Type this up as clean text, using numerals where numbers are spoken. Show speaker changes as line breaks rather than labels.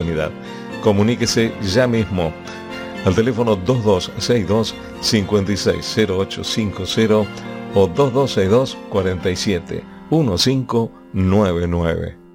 oportunidad. Comuníquese ya mismo al teléfono 2262-560850 o 2262-471599.